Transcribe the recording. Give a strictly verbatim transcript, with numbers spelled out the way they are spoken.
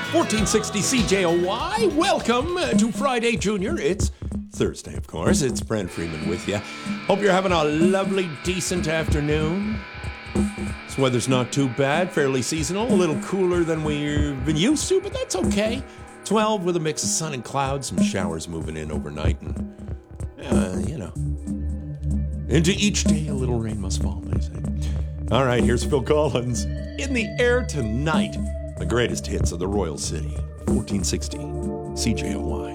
fourteen sixty C J O Y. Welcome to Friday, Junior. It's Thursday, of course. It's Brent Freeman with you. Hope you're having a lovely, decent afternoon. This weather's not too bad, fairly seasonal, a little cooler than we've been used to, but that's okay. twelve with a mix of sun and clouds, some showers moving in overnight, and, uh, you know, into each day a little rain must fall, they say. All right, here's Phil Collins. In the air tonight, the greatest hits of the Royal City, fourteen sixty C J O Y.